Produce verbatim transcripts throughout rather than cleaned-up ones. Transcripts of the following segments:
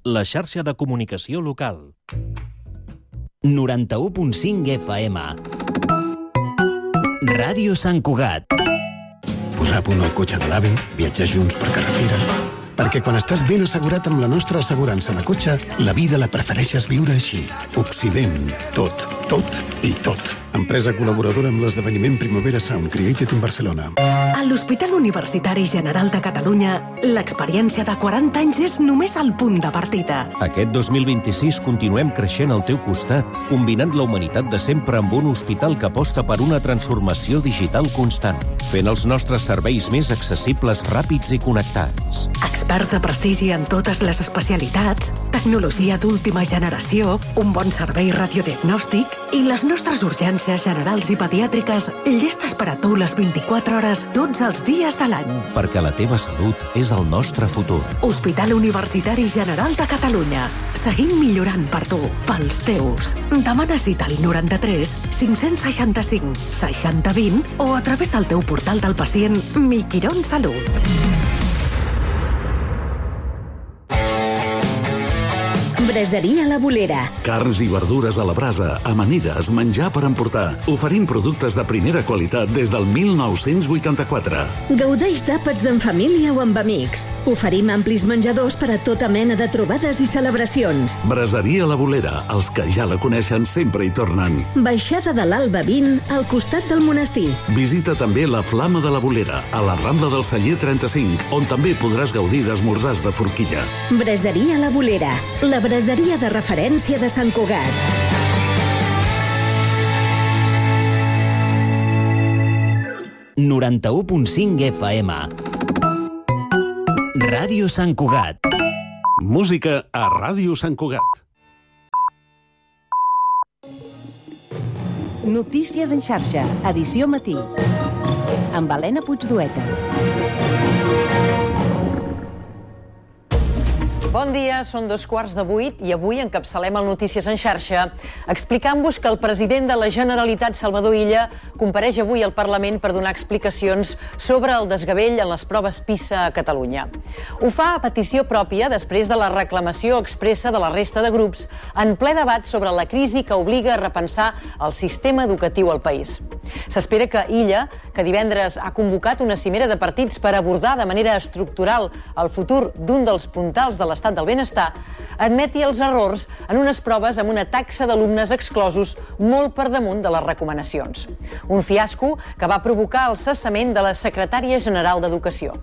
la xarxa de comunicació local. noranta-u punt cinc F M. Ràdio Sant Cugat. Posar a punt el cotxe de l'avi, viatjar junts per carretera... Perquè quan estàs ben assegurat amb la nostra assegurança de cotxe, la vida la prefereixes viure així. Occident. Tot, tot i tot. Empresa col·laboradora amb l'esdeveniment Primavera Sound Created in Barcelona. A l'Hospital Universitari General de Catalunya, l'experiència de quaranta anys és només el punt de partida. Aquest dos mil vint-i-sis continuem creixent al teu costat, combinant la humanitat de sempre amb un hospital que aposta per una transformació digital constant, fent els nostres serveis més accessibles, ràpids i connectats. Experts de prestigi en totes les especialitats, tecnologia d'última generació, un bon servei radiodiagnòstic i les nostres urgències generals i pediàtriques llestes per a tu les vint-i-quatre hores tots els dies de l'any. Perquè la teva salut és el nostre futur. Hospital Universitari General de Catalunya. Seguim millorant per tu, pels teus. Demana cita al noranta-tres cinc-cents seixanta-cinc seixanta vint o a través del teu portal del pacient Miquirón Salut. Braseria La Bolera. Carns i verdures a la brasa, amanides, menjar per emportar. Oferim productes de primera qualitat des del mil nou-cents vuitanta-quatre. Gaudeix d'àpats en família o amb amics. Oferim amplis menjadors per a tota mena de trobades i celebracions. Braseria La Bolera. Els que ja la coneixen sempre hi tornen. Baixada de l'Alba vint, al costat del monestir. Visita també la Flama de la Bolera, a la Rambla del Celler trenta-cinc, on també podràs gaudir d'esmorzars de forquilla. Braseria La Bolera. La braseria de referència de Sant Cugat. noranta-u punt cinc F M. Ràdio Sant Cugat. Música a Ràdio Sant Cugat. Notícies en xarxa, edició matí. Amb Helena Puigdueta. Bon dia, són dos quarts de vuit i avui encapçalem el Notícies en xarxa explicant-vos que el president de la Generalitat, Salvador Illa, compareix avui al Parlament per donar explicacions sobre el desgavell en les proves PISA a Catalunya. Ho fa a petició pròpia després de la reclamació expressa de la resta de grups en ple debat sobre la crisi que obliga a repensar el sistema educatiu al país. S'espera que Illa, que divendres ha convocat una cimera de partits per abordar de manera estructural el futur d'un dels puntals de l'estat del benestar, admeti els errors en unes proves amb una taxa d'alumnes exclosos molt per damunt de les recomanacions. Un fiasco que va provocar el cessament de la secretària general d'Educació.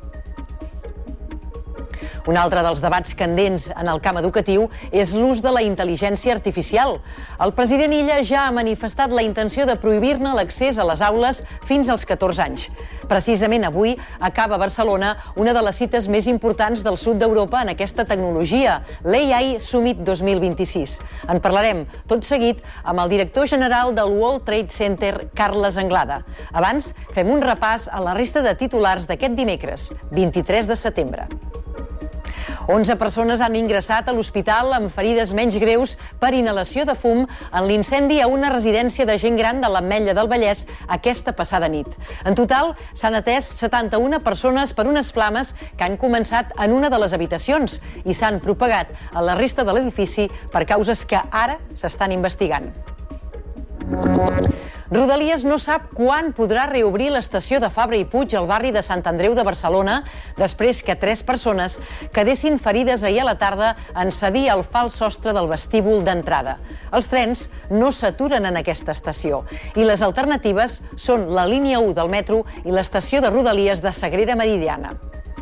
Un altre dels debats candents en el camp educatiu és l'ús de la intel·ligència artificial. El president Illa ja ha manifestat la intenció de prohibir-ne l'accés a les aules fins als catorze anys. Precisament avui acaba a Barcelona una de les cites més importants del sud d'Europa en aquesta tecnologia, l'A I Summit dos mil vint-i-sis. En parlarem tot seguit amb el director general del World Trade Center, Carles Anglada. Abans, fem un repàs a la resta de titulars d'aquest dimecres, vint-i-tres de setembre. onze persones han ingressat a l'hospital amb ferides menys greus per inhalació de fum en l'incendi a una residència de gent gran de l'Ametlla del Vallès aquesta passada nit. En total, s'han atès setanta-una persones per unes flames que han començat en una de les habitacions i s'han propagat a la resta de l'edifici per causes que ara s'estan investigant. Rodalies no sap quan podrà reobrir l'estació de Fabra i Puig al barri de Sant Andreu de Barcelona després que tres persones quedessin ferides ahir a la tarda en cedir el fals sostre del vestíbul d'entrada. Els trens no s'aturen en aquesta estació i les alternatives són la línia u del metro i l'estació de Rodalies de Sagrera Meridiana.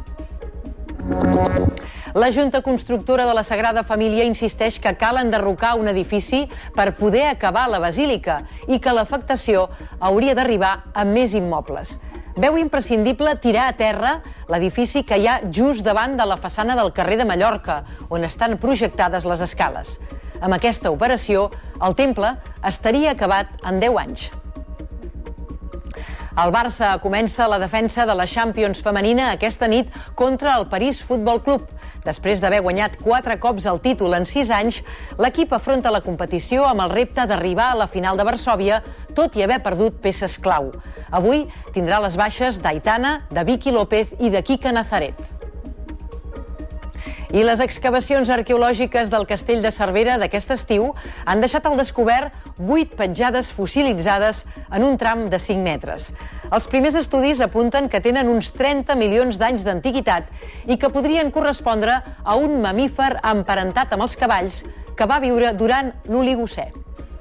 La Junta Constructora de la Sagrada Família insisteix que cal enderrocar un edifici per poder acabar la basílica i que l'afectació hauria d'arribar a més immobles. Veu imprescindible tirar a terra l'edifici que hi ha just davant de la façana del carrer de Mallorca, on estan projectades les escales. Amb aquesta operació, el temple estaria acabat en deu anys. El Barça comença la defensa de la Champions femenina aquesta nit contra el París Futbol Club. Després d'haver guanyat quatre cops el títol en sis anys, l'equip afronta la competició amb el repte d'arribar a la final de Varsòvia, tot i haver perdut peces clau. Avui tindrà les baixes d'Aitana, de Vicky López i de Kika Nazaret. I les excavacions arqueològiques del castell de Cervera d'aquest estiu han deixat al descobert vuit petjades fossilitzades en un tram de cinc metres. Els primers estudis apunten que tenen uns trenta milions d'anys d'antiguitat i que podrien correspondre a un mamífer emparentat amb els cavalls que va viure durant l'Oligocè.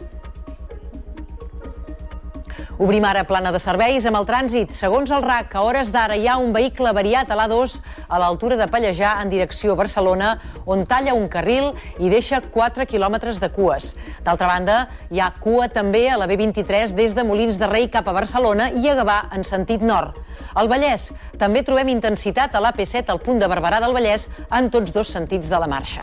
Obrim ara plana de serveis amb el trànsit. Segons el R A C, a hores d'ara hi ha un vehicle avariat a l'A dos a l'altura de Pallejà en direcció a Barcelona, on talla un carril i deixa quatre quilòmetres de cues. D'altra banda, hi ha cua també a la B vint-i-tres des de Molins de Rei cap a Barcelona i a Gavà en sentit nord. Al Vallès també trobem intensitat a l'A P set al punt de Barberà del Vallès en tots dos sentits de la marxa.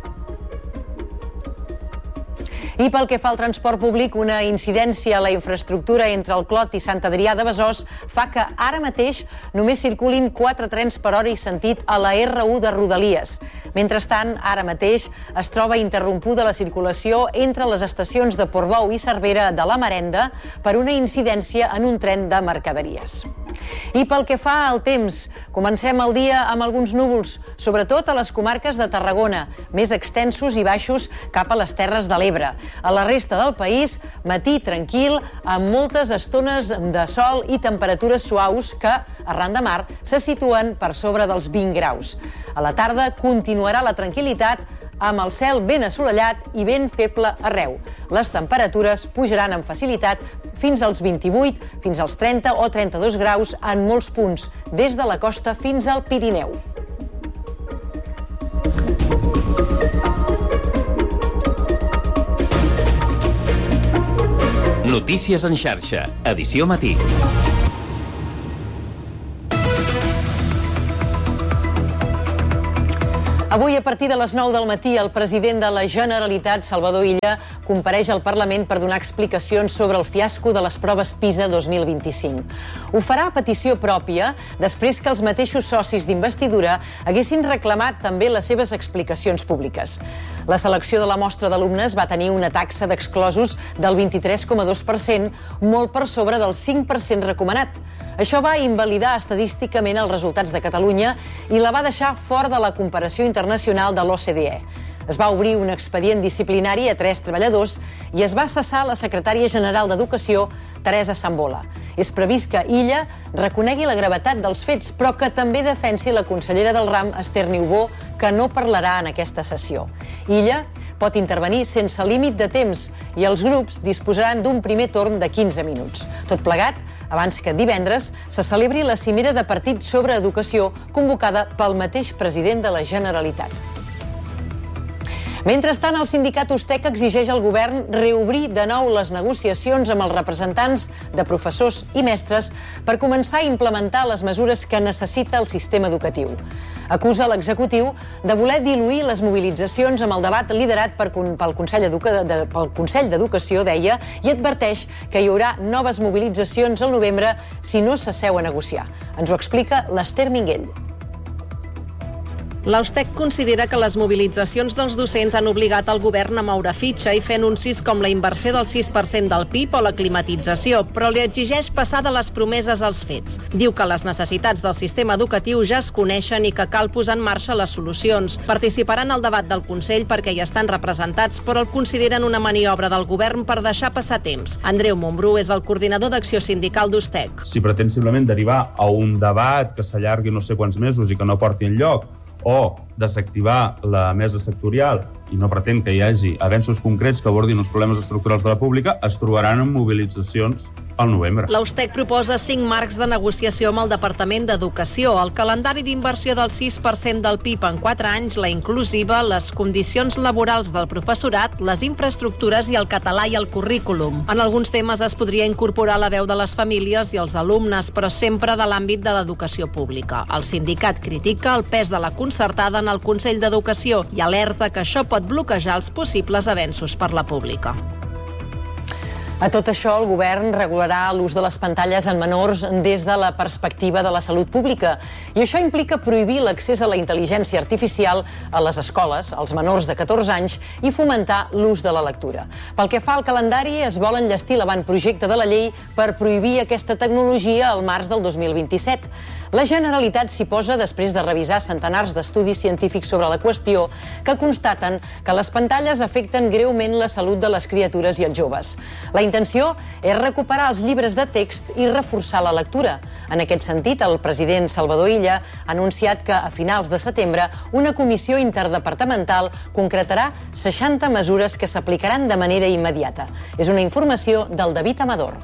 I pel que fa al transport públic, una incidència a la infraestructura entre el Clot i Sant Adrià de Besòs fa que ara mateix només circulin quatre trens per hora i sentit a la R u de Rodalies. Mentrestant, ara mateix es troba interrompuda la circulació entre les estacions de Portbou i Cervera de la Marenda per una incidència en un tren de mercaderies. I pel que fa al temps, comencem el dia amb alguns núvols, sobretot a les comarques de Tarragona, més extensos i baixos cap a les Terres de l'Ebre. A la resta del país, matí tranquil, amb moltes estones de sol i temperatures suaus que, arran de mar, se situen per sobre dels vint graus. A la tarda continuarà la tranquil·litat amb el cel ben assolellat i ben feble arreu. Les temperatures pujaran amb facilitat fins als vint-i-vuit, fins als trenta o trenta-dos graus en molts punts, des de la costa fins al Pirineu. Notícies en xarxa, edició matí. Avui, a partir de les nou del matí, el president de la Generalitat, Salvador Illa, compareix al Parlament per donar explicacions sobre el fiasco de les proves PISA dos mil vint-i-cinc. Ho farà a petició pròpia, després que els mateixos socis d'investidura haguessin reclamat també les seves explicacions públiques. La selecció de la mostra d'alumnes va tenir una taxa d'exclosos del vint-i-tres coma dos per cent, molt per sobre del cinc per cent recomanat. Això va invalidar estadísticament els resultats de Catalunya i la va deixar fora de la comparació internacional de l'O C D E. Es va obrir un expedient disciplinari a tres treballadors i es va cessar la secretària general d'Educació, Teresa Sambola. És previst que Illa reconegui la gravetat dels fets, però que també defensi la consellera del ram, Esther Niubó, que no parlarà en aquesta sessió. Illa pot intervenir sense límit de temps i els grups disposaran d'un primer torn de quinze minuts. Tot plegat, abans que divendres se celebri la cimera de partits sobre educació convocada pel mateix president de la Generalitat. Mentrestant, el sindicat Ustec exigeix al govern reobrir de nou les negociacions amb els representants de professors i mestres per començar a implementar les mesures que necessita el sistema educatiu. Acusa l'executiu de voler diluir les mobilitzacions amb el debat liderat per, pel Consell Educa, de, pel Consell d'Educació, deia, i adverteix que hi haurà noves mobilitzacions al novembre si no s'asseu a negociar. Ens ho explica l'Ester Minguell. L'Ustec considera que les mobilitzacions dels docents han obligat el govern a moure fitxa i fer anuncis com la inversió del sis per cent del P I B o la climatització, però li exigeix passar de les promeses als fets. Diu que les necessitats del sistema educatiu ja es coneixen i que cal posar en marxa les solucions. Participaran al debat del Consell perquè hi estan representats, però el consideren una maniobra del govern per deixar passar temps. Andreu Montbrú és el coordinador d'acció sindical d'Ustec. Si pretén simplement derivar a un debat que s'allargui no sé quants mesos i que no porti enlloc, o desactivar la mesa sectorial i no pretén que hi hagi avenços concrets que abordin els problemes estructurals de la pública, es trobaran en mobilitzacions al novembre. L'Ustec proposa cinc marcs de negociació amb el Departament d'Educació, el calendari d'inversió del sis per cent del P I B en quatre anys, la inclusiva, les condicions laborals del professorat, les infraestructures i el català i el currículum. En alguns temes es podria incorporar la veu de les famílies i els alumnes, però sempre de l'àmbit de l'educació pública. El sindicat critica el pes de la concertada en el Consell d'Educació i alerta que això pot bloquejar els possibles avenços per la pública. A tot això, el govern regularà l'ús de les pantalles en menors des de la perspectiva de la salut pública. I això implica prohibir l'accés a la intel·ligència artificial a les escoles, als menors de catorze anys, i fomentar l'ús de la lectura. Pel que fa al calendari, es vol enllestir l'avantprojecte de la llei per prohibir aquesta tecnologia al març del dos mil vint-i-set. La Generalitat s'hi posa després de revisar centenars d'estudis científics sobre la qüestió que constaten que les pantalles afecten greument la salut de les criatures i els joves. La intenció és recuperar els llibres de text i reforçar la lectura. En aquest sentit, el president Salvador Illa ha anunciat que a finals de setembre una comissió interdepartamental concretarà seixanta mesures que s'aplicaran de manera immediata. És una informació del David Amador.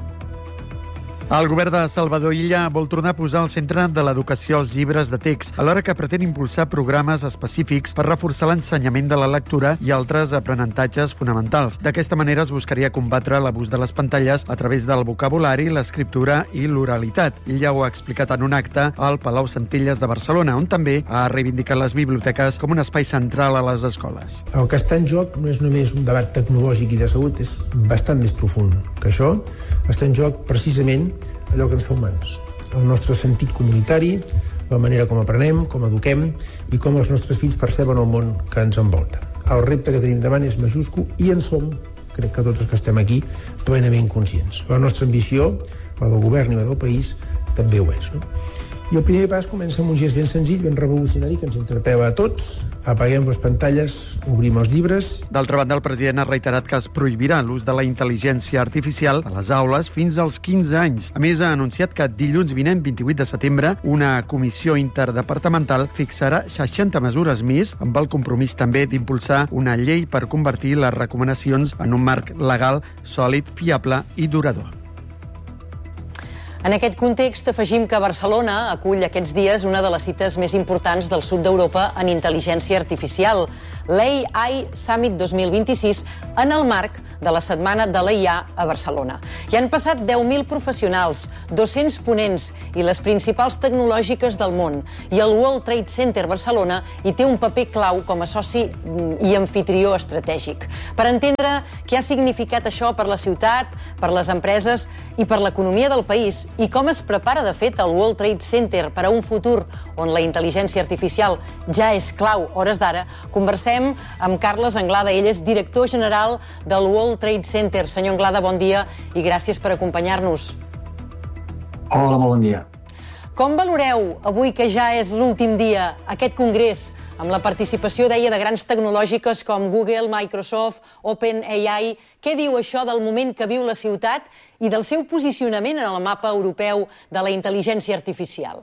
El govern de Salvador Illa vol tornar a posar al centre de l'educació els llibres de text, alhora que pretén impulsar programes específics per reforçar l'ensenyament de la lectura i altres aprenentatges fonamentals. D'aquesta manera es buscaria combatre l'abús de les pantalles a través del vocabulari, l'escriptura i l'oralitat. Illa ho ha explicat en un acte al Palau Centelles de Barcelona, on també ha reivindicat les biblioteques com un espai central a les escoles. El que està en joc no és només un debat tecnològic i de salut, és bastant més profund que això. Està en joc precisament allò que ens fa humans, el nostre sentit comunitari, la manera com aprenem, com eduquem i com els nostres fills perceben el món que ens envolta. El repte que tenim davant és majúscul i en som, crec que tots els que estem aquí, plenament conscients. La nostra ambició, la del govern i la del país, també ho és. No? I el primer pas comença amb un gest ben senzill, ben revolucionari, que ens interpel·la a tots. Apaguem les pantalles, obrim els llibres. D'altra banda, el president ha reiterat que es prohibirà l'ús de la intel·ligència artificial a les aules fins als quinze anys. A més, ha anunciat que dilluns vinent, vint-i-vuit de setembre, una comissió interdepartamental fixarà seixanta mesures més, amb el compromís també d'impulsar una llei per convertir les recomanacions en un marc legal sòlid, fiable i durador. En aquest context, afegim que Barcelona acull aquests dies una de les cites més importants del sud d'Europa en intel·ligència artificial, l'A I Summit dos mil vint-i-sis, en el marc de la Setmana de l'A I a Barcelona. Hi han passat deu mil professionals, dos-cents ponents i les principals tecnològiques del món, i el World Trade Center Barcelona hi té un paper clau com a soci i anfitrió estratègic. Per entendre què ha significat això per la ciutat, per les empreses i per l'economia del país, i com es prepara, de fet, el World Trade Center per a un futur on la intel·ligència artificial ja és clau hores d'ara, conversem amb Carles Anglada. Ell és director general del World Trade Center. Senyor Anglada, bon dia i gràcies per acompanyar-nos. Hola, molt bon dia. Com valoreu avui, que ja és l'últim dia, aquest congrés, amb la participació, deia, de grans tecnològiques com Google, Microsoft, OpenAI? Què diu això del moment que viu la ciutat i del seu posicionament en el mapa europeu de la intel·ligència artificial?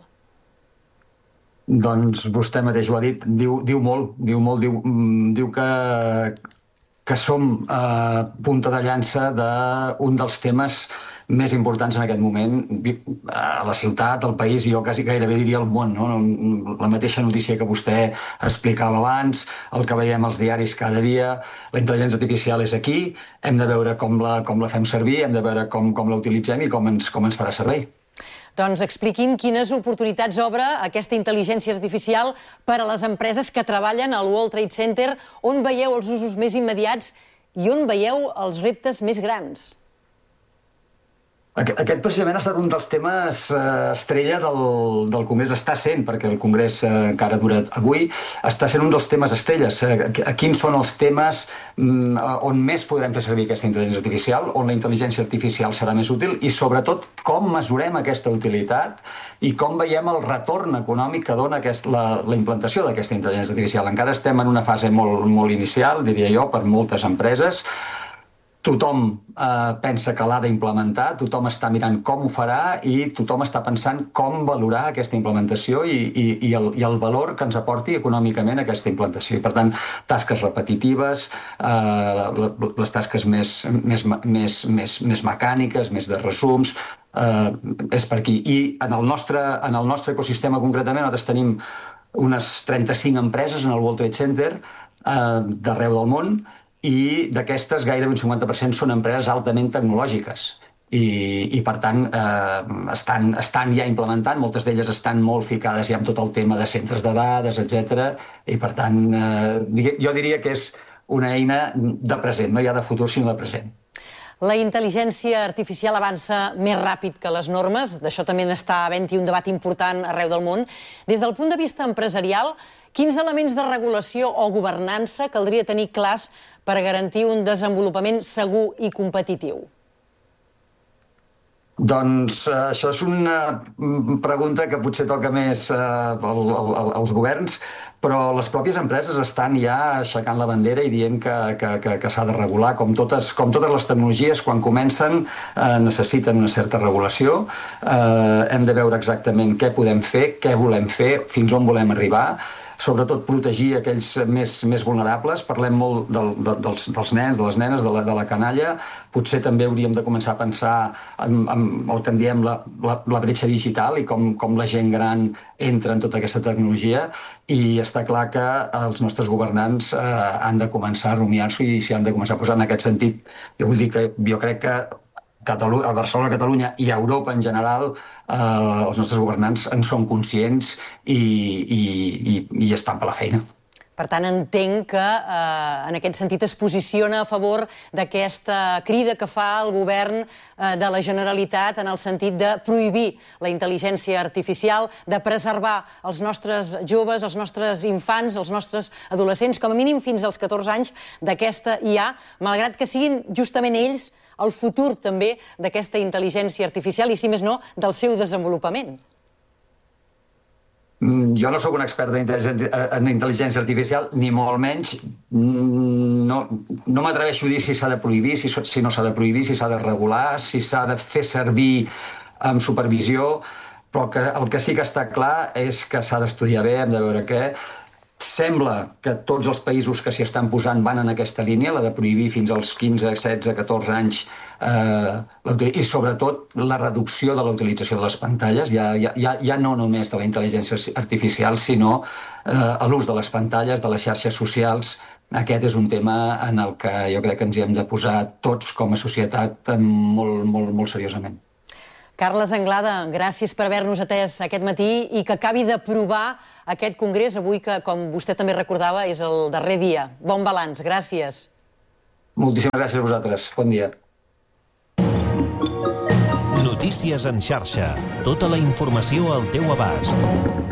Doncs vostè mateix ho ha dit, diu, diu molt, diu molt, diu, diu que, que som a punta de llança d'un dels temes més importants en aquest moment a la ciutat, al país, i jo quasi gairebé diria al món, no? La mateixa notícia que vostè explicava abans, el que veiem als diaris cada dia, la intel·ligència artificial és aquí, hem de veure com la, com la fem servir, hem de veure com, com la utilitzem i com ens, com ens farà servei. Doncs expliquin quines oportunitats obre aquesta intel·ligència artificial per a les empreses que treballen al World Trade Center, on veieu els usos més immediats i on veieu els reptes més grans. Aquest precisament ha estat un dels temes estrella del, del Congrés, està sent, perquè el Congrés encara dura avui, està sent un dels temes estrelles. Quins són els temes on més podrem fer servir aquesta intel·ligència artificial, on la intel·ligència artificial serà més útil, i sobretot com mesurem aquesta utilitat i com veiem el retorn econòmic que dona aquest, la, la implantació d'aquesta intel·ligència artificial. Encara estem en una fase molt, molt inicial, diria jo, per moltes empreses. Tothom eh, pensa que l'ha d'implementar, tothom està mirant com ho farà i tothom està pensant com valorar aquesta implementació i, i, i, el, i el valor que ens aporti econòmicament aquesta implantació. I, per tant, tasques repetitives, eh, les tasques més, més, més, més, més mecàniques, més de resums, eh, és per aquí. I en el nostre, en el nostre ecosistema concretament nosaltres tenim unes trenta-cinc empreses en el World Trade Center eh, d'arreu del món, i d'aquestes gairebé un cinquanta per cent són empreses altament tecnològiques i, i per tant, eh, estan, estan ja implementant, moltes d'elles estan molt ficades ja amb tot el tema de centres de dades, etcètera, i per tant, eh, jo diria que és una eina de present, no ja de futur, sinó de present. La intel·ligència artificial avança més ràpid que les normes. D'això també n'està havent-hi un debat important arreu del món. Des del punt de vista empresarial, quins elements de regulació o governança caldria tenir clars per garantir un desenvolupament segur i competitiu? Doncs eh, això és una pregunta que potser toca més eh, al, al, als governs, però les pròpies empreses estan ja aixecant la bandera i dient que, que, que, que s'ha de regular. Com totes, com totes les tecnologies, quan comencen eh, necessiten una certa regulació. Eh, hem de veure exactament què podem fer, què volem fer, fins on volem arribar, sobretot protegir aquells més, més vulnerables. Parlem molt del, de, dels, dels nens, de les nenes, de la, de la canalla. Potser també hauríem de començar a pensar en, en el que en diem la, la, la bretxa digital i com, com la gent gran entra en tota aquesta tecnologia, i està clar que els nostres governants eh, han de començar a rumiar-s'ho i s'hi han de començar a posar en aquest sentit. Jo vull dir que jo crec que Catalunya, a Barcelona, Catalunya i a Europa en general, eh, els nostres governants en són conscients i, i, i, i estan per la feina. Per tant, entenc que eh, en aquest sentit es posiciona a favor d'aquesta crida que fa el govern eh, de la Generalitat en el sentit de prohibir la intel·ligència artificial, de preservar els nostres joves, els nostres infants, els nostres adolescents, com a mínim fins als catorze anys, d'aquesta I A, malgrat que siguin justament ells el futur també d'aquesta intel·ligència artificial i, si més no, del seu desenvolupament. Jo no sóc un expert en intel·ligència artificial, ni molt menys. No, no m'atreveixo a dir si s'ha de prohibir, si, si no s'ha de prohibir, si s'ha de regular, si s'ha de fer servir amb supervisió, però que el que sí que està clar és que s'ha d'estudiar bé, hem de veure què. Sembla que tots els països que s'hi estan posant van en aquesta línia, la de prohibir fins als quinze, setze, catorze anys, eh, i sobretot la reducció de la utilització de les pantalles, ja, ja, ja no només de la intel·ligència artificial, sinó eh, l'ús de les pantalles, de les xarxes socials. Aquest és un tema en el que jo crec que ens hi hem de posar tots com a societat molt, molt, molt seriosament. Carles Anglada, gràcies per haver-nos atès aquest matí i que acabi d'aprovar aquest congrés avui que, com vostè també recordava, és el darrer dia. Bon balanç, gràcies. Moltíssimes gràcies a vosaltres. Bon dia. Notícies en xarxa. Tota la informació al teu abast.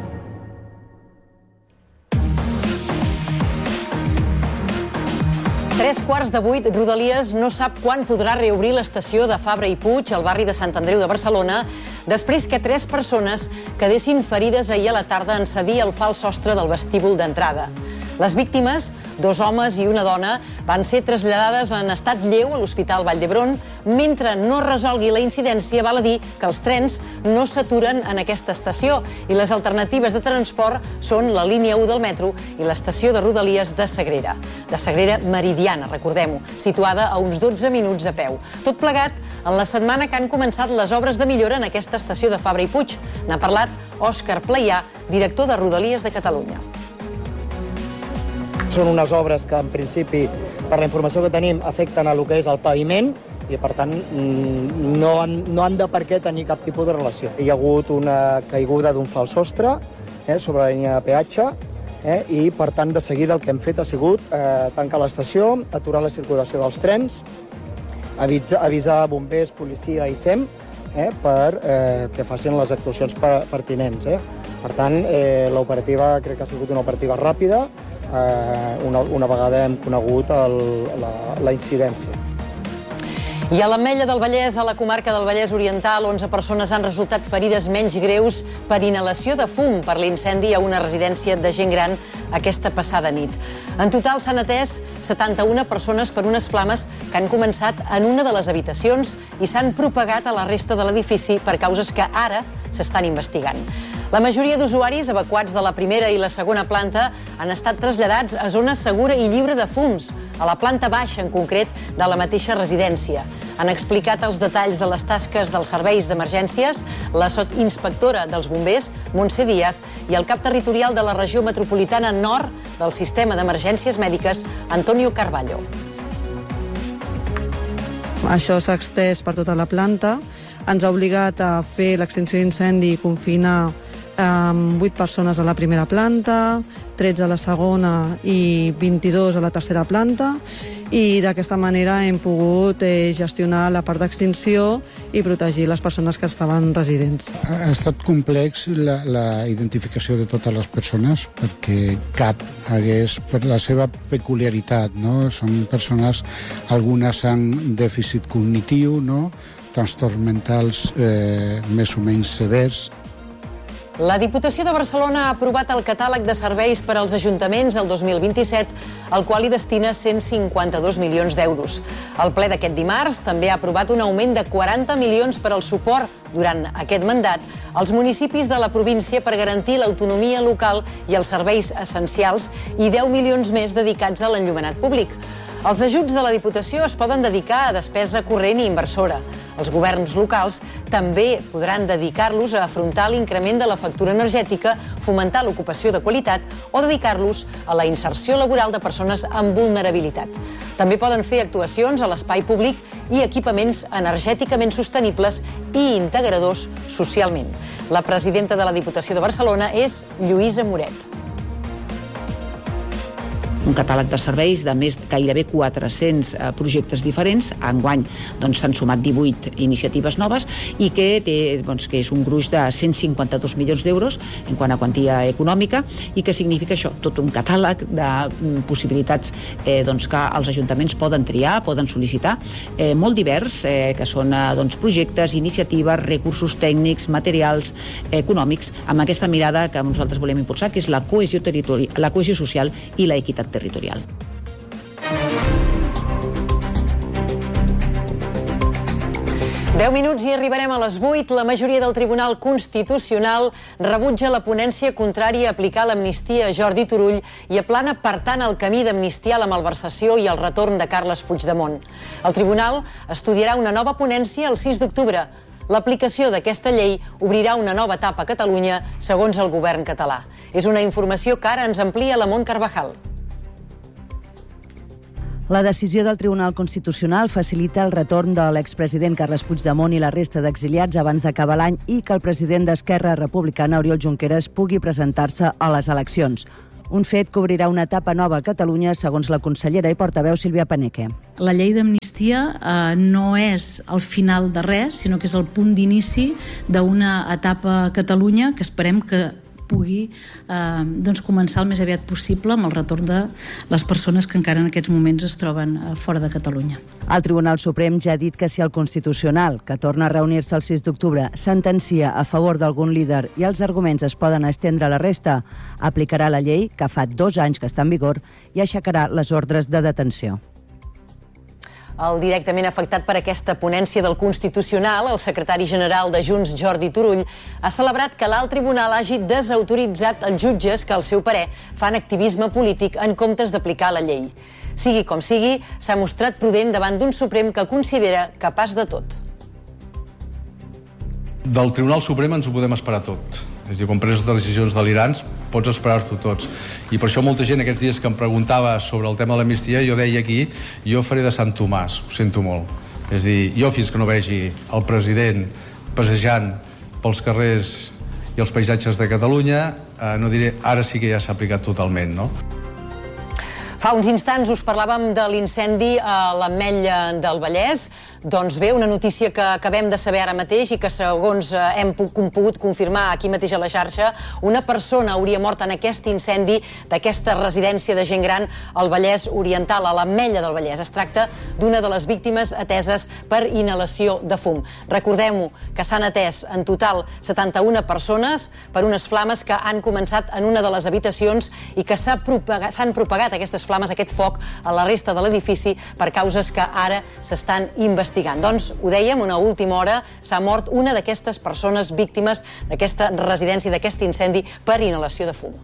Tres quarts de vuit, Rodalies no sap quan podrà reobrir l'estació de Fabra i Puig, al barri de Sant Andreu de Barcelona, després que tres persones quedessin ferides ahir a la tarda en cedir el fals sostre del vestíbul d'entrada. Les víctimes, dos homes i una dona, van ser traslladades en estat lleu a l'Hospital Vall d'Hebron. Mentre no resolgui la incidència, val a dir que els trens no s'aturen en aquesta estació i les alternatives de transport són la línia u del metro i l'estació de Rodalies de Sagrera. De Sagrera Meridiana, recordem-ho, situada a uns dotze minuts a peu. Tot plegat en la setmana que han començat les obres de millora en aquesta estació de Fabra i Puig. N'ha parlat Òscar Playà, director de Rodalies de Catalunya. Són unes obres que, en principi, per la informació que tenim, afecten a lo que és el paviment i, per tant, no han, no han de per què tenir cap tipus de relació. Hi ha hagut una caiguda d'un fals sostre eh, sobre la línia de peatge eh, i, per tant, de seguida el que hem fet ha sigut eh, tancar l'estació, aturar la circulació dels trens, avisar, avisar bombers, policia i SEM eh, per eh, que facin les actuacions pertinents. Eh. Per tant, eh, l'operativa crec que ha sigut una operativa ràpida, eh, una, una vegada hem conegut el, la, la incidència. I a l'Ametlla del Vallès, a la comarca del Vallès Oriental, onze persones han resultat ferides menys greus per inhalació de fum per l'incendi a una residència de gent gran aquesta passada nit. En total s'han atès setanta-una persones per unes flames que han començat en una de les habitacions i s'han propagat a la resta de l'edifici per causes que ara s'estan investigant. La majoria d'usuaris evacuats de la primera i la segona planta han estat traslladats a zona segura i lliure de fums, a la planta baixa, en concret, de la mateixa residència. Han explicat els detalls de les tasques dels serveis d'emergències la sotsinspectora dels bombers, Montse Díaz, i el cap territorial de la regió metropolitana nord del sistema d'emergències mèdiques, Antonio Carballo. Això s'ha extès per tota la planta. Ens ha obligat a fer l'extinció d'incendi i confinar amb vuit persones a la primera planta, tretze a la segona i vint-i-dos a la tercera planta, i d'aquesta manera hem pogut eh, gestionar la part d'extinció i protegir les persones que estaven residents. Ha estat complex la, la identificació de totes les persones perquè cap hagués, per la seva peculiaritat, no? Són persones, algunes amb dèficit cognitiu, no? Trastorns mentals eh, més o menys severs. La Diputació de Barcelona ha aprovat el catàleg de serveis per als ajuntaments el dos mil vint-i-set, al qual hi destina cent cinquanta-dos milions d'euros. El ple d'aquest dimarts també ha aprovat un augment de quaranta milions per al suport durant aquest mandat als municipis de la província per garantir l'autonomia local i els serveis essencials i deu milions més dedicats a l'enllumenat públic. Els ajuts de la Diputació es poden dedicar a despesa corrent i inversora. Els governs locals també podran dedicar-los a afrontar l'increment de la factura energètica, fomentar l'ocupació de qualitat o dedicar-los a la inserció laboral de persones amb vulnerabilitat. També poden fer actuacions a l'espai públic i equipaments energèticament sostenibles i integradors socialment. La presidenta de la Diputació de Barcelona és Lluïsa Moret. Un catàleg de serveis de més gairebé quatre-cents eh, projectes diferents. Enguany doncs, s'han sumat divuit iniciatives noves i que, té, doncs, que és un gruix de cent cinquanta-dos milions d'euros en quant a quantia econòmica i que significa això, tot un catàleg de mm, possibilitats eh, doncs, que els ajuntaments poden triar, poden sol·licitar, eh, molt divers, eh, que són eh, doncs, projectes, iniciatives, recursos tècnics, materials, eh, econòmics, amb aquesta mirada que nosaltres volem impulsar, que és la cohesió territorial, la cohesió social i l'equitat territorial. deu minuts i arribarem a les vuit. La majoria del Tribunal Constitucional rebutja la ponència contrària a aplicar l'amnistia a Jordi Turull i aplana, per tant, el camí d'amnistiar la malversació i el retorn de Carles Puigdemont. El Tribunal estudiarà una nova ponència el sis d'octubre. L'aplicació d'aquesta llei obrirà una nova etapa a Catalunya, segons el govern català. És una informació que ara ens amplia la Mont Carvajal. La decisió del Tribunal Constitucional facilita el retorn de l'expresident Carles Puigdemont i la resta d'exiliats abans d'acabar l'any i que el president d'Esquerra Republicana, Oriol Junqueras, pugui presentar-se a les eleccions. Un fet que obrirà una etapa nova a Catalunya, segons la consellera i portaveu Sílvia Paneque. La llei d'amnistia eh, no és el final de res, sinó que és el punt d'inici d'una etapa a Catalunya que esperem que pugui eh, doncs començar el més aviat possible amb el retorn de les persones que encara en aquests moments es troben eh, fora de Catalunya. El Tribunal Suprem ja ha dit que si el Constitucional, que torna a reunir-se el sis d'octubre, sentencia a favor d'algun líder i els arguments es poden estendre a la resta, aplicarà la llei, que fa dos anys que està en vigor, i aixecarà les ordres de detenció. El directament afectat per aquesta ponència del Constitucional, el secretari general de Junts, Jordi Turull, ha celebrat que l'alt tribunal hagi desautoritzat els jutges que, al seu parer, fan activisme polític en comptes d'aplicar la llei. Sigui com sigui, s'ha mostrat prudent davant d'un Suprem que considera capaç de tot. Del Tribunal Suprem ens ho podem esperar tot. És a dir, quan preses decisions delirants, pots esperar-t'ho tots. I per això molta gent aquests dies que em preguntava sobre el tema de l'amnistia, jo deia aquí, jo faré de Sant Tomàs, ho sento molt. És a dir, jo fins que no vegi el president passejant pels carrers i els paisatges de Catalunya, eh, no diré, ara sí que ja s'ha aplicat totalment, no? Fa uns instants us parlàvem de l'incendi a l'Ametlla del Vallès. Doncs bé, una notícia que acabem de saber ara mateix i que, segons hem pogut confirmar aquí mateix a la xarxa, una persona hauria mort en aquest incendi d'aquesta residència de gent gran al Vallès Oriental, a l'Ametlla del Vallès. Es tracta d'una de les víctimes ateses per inhalació de fum. Recordem-ho, que s'han atès en total setanta-una persones per unes flames que han començat en una de les habitacions i que s'han propagat, s'han propagat aquestes flames, aquest foc, a la resta de l'edifici per causes que ara s'estan investigant. Doncs, ho dèiem, una última hora s'ha mort una d'aquestes persones víctimes d'aquesta residència, d'aquest incendi per inhalació de fum.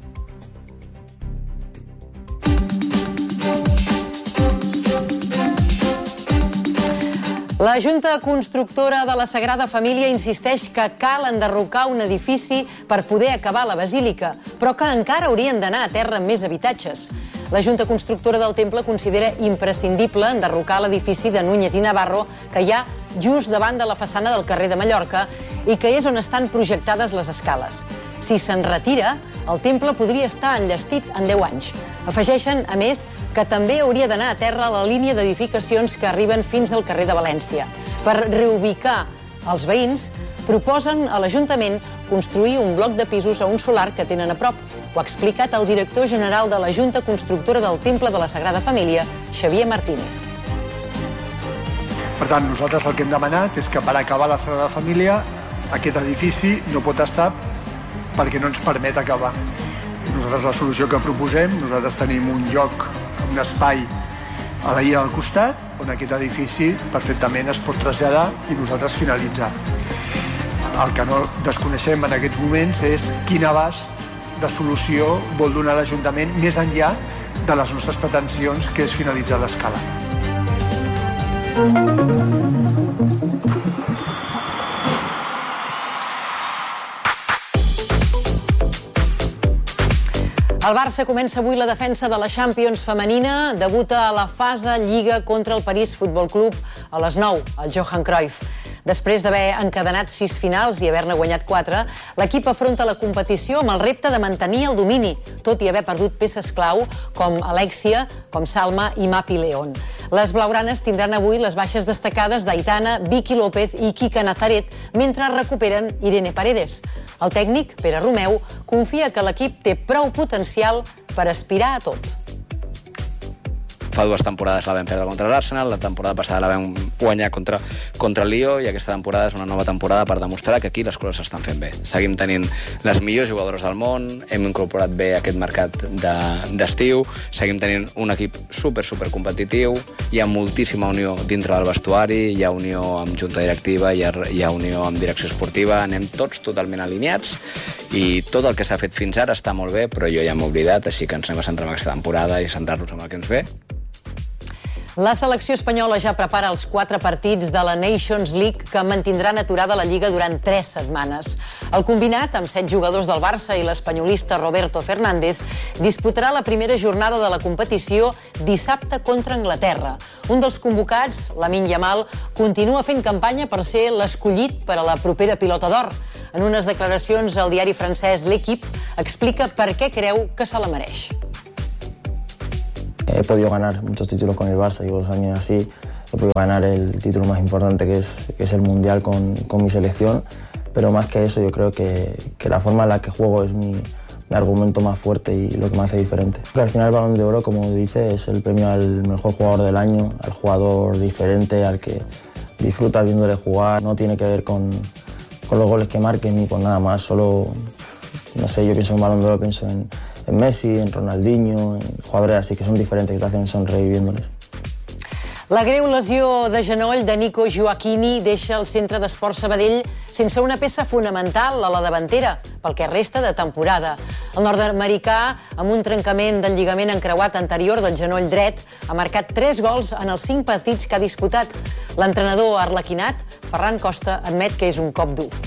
La Junta Constructora de la Sagrada Família insisteix que cal enderrocar un edifici per poder acabar la basílica, però que encara haurien d'anar a terra més habitatges. La Junta Constructora del Temple considera imprescindible enderrocar l'edifici de Núñez i Navarro, que hi ha just davant de la façana del carrer de Mallorca i que és on estan projectades les escales. Si se'n retira, el temple podria estar enllestit en deu anys. Afegeixen, a més, que també hauria d'anar a terra la línia d'edificacions que arriben fins al carrer de València. Per reubicar els veïns, proposen a l'Ajuntament construir un bloc de pisos a un solar que tenen a prop. Ho ha explicat el director general de la Junta Constructora del Temple de la Sagrada Família, Xavier Martínez. Per tant, nosaltres el que hem demanat és que per acabar la Sagrada Família aquest edifici no pot estar perquè no ens permet acabar. Nosaltres la solució que proposem, nosaltres tenim un lloc, un espai a la illa del costat, on aquest edifici perfectament es pot traslladar i nosaltres finalitzar. El que no desconeixem en aquests moments és quin abast de solució vol donar l'Ajuntament més enllà de les nostres pretensions, que és finalitzar l'escala. El Barça comença avui la defensa de la Champions femenina, debuta a la fase Lliga contra el París Futbol Club a les nou, al Johan Cruyff. Després d'haver encadenat sis finals i haver-ne guanyat quatre, l'equip afronta la competició amb el repte de mantenir el domini, tot i haver perdut peces clau com Alexia, com Salma i Mapi León. Les blaugranes tindran avui les baixes destacades d'Aitana, Vicky López i Kika Nazaret, mentre recuperen Irene Paredes. El tècnic, Pere Romeu, confia que l'equip té prou potencial per aspirar a tot. Fa dues temporades la vam perdre contra l'Arsenal, la temporada passada la vam guanyar contra, contra el Lió i aquesta temporada és una nova temporada per demostrar que aquí les coses s'estan fent bé. Seguim tenint les millors jugadores del món, hem incorporat bé aquest mercat d'estiu, de, seguim tenint un equip super, super competitiu, hi ha moltíssima unió dintre del vestuari, hi ha unió amb junta directiva, hi ha, hi ha unió amb direcció esportiva, anem tots totalment alineats i tot el que s'ha fet fins ara està molt bé, però jo ja m'he oblidat, així que ens anem a centrar en aquesta temporada i centrar-nos en el que ens ve. La selecció espanyola ja prepara els quatre partits de la Nations League que mantindran aturada la Lliga durant tres setmanes. El combinat, amb set jugadors del Barça i l'espanyolista Roberto Fernández, disputarà la primera jornada de la competició dissabte contra Anglaterra. Un dels convocats, Lamine Yamal, continua fent campanya per ser l'escollit per a la propera Pilota d'Or. En unes declaracions al diari francès L'Equipe, explica per què creu que se la mereix. He podido ganar muchos títulos con el Barça, llevo dos años así, he podido ganar el título más importante que es, que es el Mundial con, con mi selección, pero más que eso yo creo que, que la forma en la que juego es mi, mi argumento más fuerte y lo que me hace diferente. Porque al final el Balón de Oro, como dice, es el premio al mejor jugador del año, al jugador diferente, al que disfruta viéndole jugar, no tiene que ver con, con los goles que marquen ni con nada más, solo, no sé, yo pienso en Balón de Oro, pienso en en Messi, en Ronaldinho, en jugadores así que son diferentes, que te hacen sonreír viéndoles. La greu lesió de genoll de Nico Joachini deixa el centre d'Esports Sabadell sense una peça fonamental a la davantera pel que resta de temporada. El nord-americà, amb un trencament del lligament encreuat anterior del genoll dret, ha marcat tres gols en els cinc partits que ha disputat. L'entrenador arlequinat, Ferran Costa, admet que és un cop dur.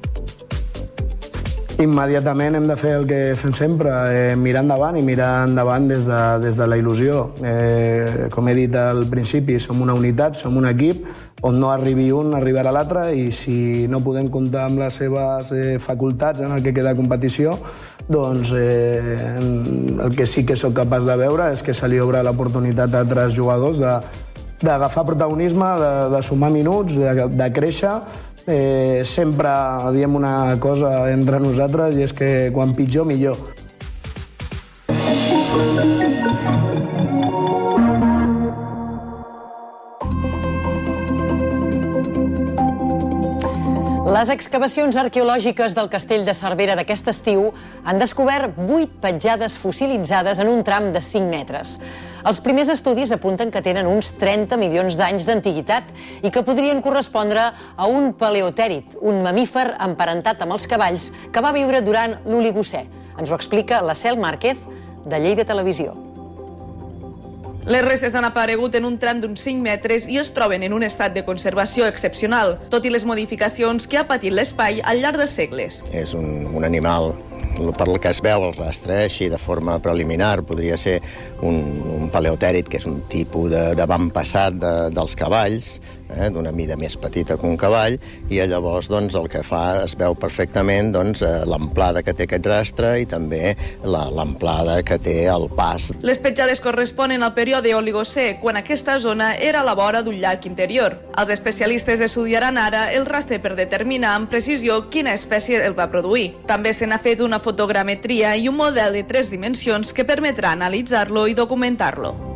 Immediatament hem de fer el que fem sempre, eh, mirar endavant i mirar endavant des de, des de la il·lusió. Eh, com he dit al principi, som una unitat, som un equip, on no arribi un, arribarà l'altre, i si no podem comptar amb les seves eh, facultats en el que queda competició, doncs eh, el que sí que sóc capaç de veure és que se li obre l'oportunitat a altres jugadors de, d'agafar protagonisme, de, de sumar minuts, de, de créixer. Eh, sempre diem una cosa entre nosaltres i és que quan pitjor, millor. Les excavacions arqueològiques del castell de Cervera d'aquest estiu han descobert vuit petjades fossilitzades en un tram de cinc metres. Els primers estudis apunten que tenen uns trenta milions d'anys d'antiguitat i que podrien correspondre a un paleotèrid, un mamífer emparentat amb els cavalls que va viure durant l'Oligocè. Ens ho explica la Cel Márquez, de Lleida Televisió. Les restes han aparegut en un tram d'uns cinc metres i es troben en un estat de conservació excepcional, tot i les modificacions que ha patit l'espai al llarg dels segles. És un, un animal, per el que es veu el rastre, així de forma preliminar, podria ser un, un paleotèrid, que és un tipus de, d'avantpassat de, dels cavalls, eh, d'una mida més petita que un cavall, i llavors doncs, el que fa es veu perfectament doncs, l'amplada que té aquest rastre i també l'amplada que té el pas. Les petjades corresponen al període Oligocè, quan aquesta zona era a la vora d'un llac interior. Els especialistes estudiaran ara el rastre per determinar amb precisió quina espècie el va produir. També se n'ha fet una fotogrametria i un model de tres dimensions que permetrà analitzar-lo i documentar-lo.